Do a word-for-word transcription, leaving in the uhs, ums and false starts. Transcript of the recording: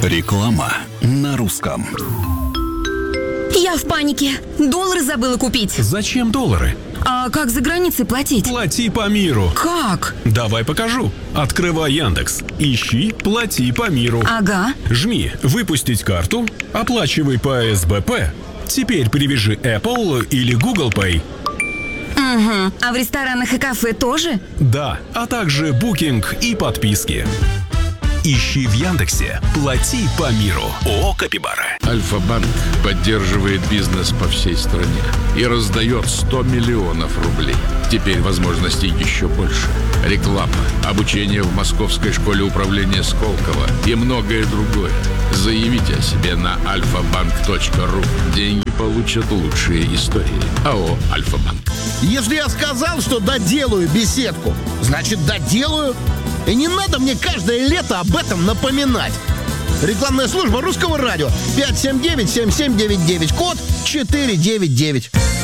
Реклама на русском. Я в панике. Доллары забыла купить. Зачем доллары? А как за границей платить? Плати по миру. Как? Давай покажу. Открывай Яндекс. Ищи «Плати по миру». Ага. Жми «Выпустить карту», оплачивай по эс бэ пэ. Теперь привяжи Apple или Google Pay. Угу. А в ресторанах и кафе тоже? Да, а также букинг и подписки. Ищи в Яндексе «Плати по миру». ООО «Капибара». Альфа-банк поддерживает бизнес по всей стране и раздает сто миллионов рублей. Теперь возможностей еще больше. Реклама, обучение в Московской школе управления Сколково и многое другое. Заявите о себе на альфа-банк точка ру. Деньги получат лучшие истории. АО «Альфа-банк». Если я сказал, что доделаю беседку, значит доделаю. И не надо мне каждое лето об этом напоминать. Рекламная служба Русского радио. пять семь девять семь семь девять девять. Код четыре девять девять.